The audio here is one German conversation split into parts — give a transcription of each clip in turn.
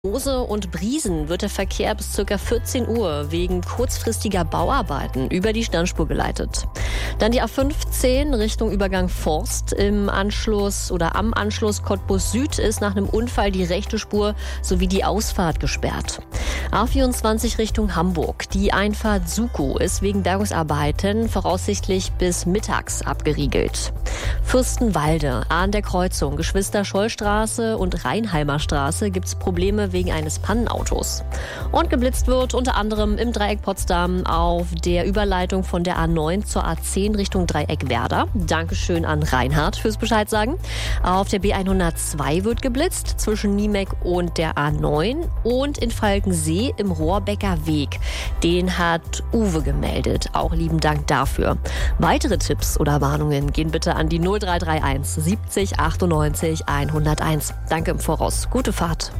Mose und Briesen wird der Verkehr bis ca. 14 Uhr wegen kurzfristiger Bauarbeiten über die Standspur geleitet. Dann die A15 Richtung Übergang Forst. Am Anschluss Cottbus Süd ist nach einem Unfall die rechte Spur sowie die Ausfahrt gesperrt. A24 Richtung Hamburg. Die Einfahrt Sukow ist wegen Bergungsarbeiten voraussichtlich bis mittags abgeriegelt. Fürstenwalde an der Kreuzung Geschwister-Scholl-Straße und Rheinheimer Straße gibt es Probleme wegen eines Pannenautos. Und geblitzt wird unter anderem im Dreieck Potsdam auf der Überleitung von der A9 zur A10 Richtung Dreieck Werder. Dankeschön an Reinhard fürs Bescheid sagen. Auf der B102 wird geblitzt zwischen Niemek und der A9 und in Falkensee im Rohrbecker Weg. Den hat Uwe gemeldet. Auch lieben Dank dafür. Weitere Tipps oder Warnungen gehen bitte an die 0331 70 98 101. Danke im Voraus. Gute Fahrt.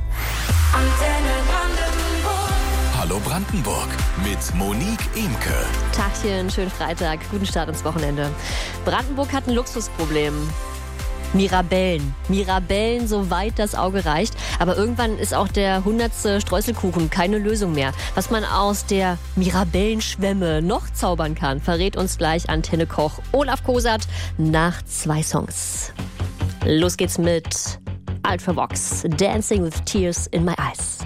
Hallo Brandenburg mit Monique Imke. Tagchen, schönen Freitag, guten Start ins Wochenende. Brandenburg hat ein Luxusproblem. Mirabellen, soweit das Auge reicht. Aber irgendwann ist auch der 100. Streuselkuchen keine Lösung mehr. Was man aus der Mirabellenschwemme noch zaubern kann, verrät uns gleich Antenne-Koch Olaf Kosat nach 2 Songs. Los geht's mit Ultravox, Dancing with Tears in My Eyes.